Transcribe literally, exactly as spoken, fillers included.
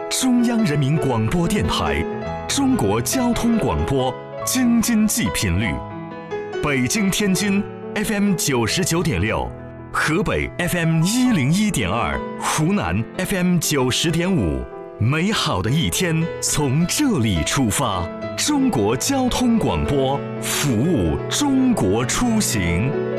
中央人民广播电台，中国交通广播京津冀频率，北京、天津 F M 九十九点六，河北 F M 一零一点二，湖南 F M 九十点五。美好的一天从这里出发，中国交通广播，服务中国出行。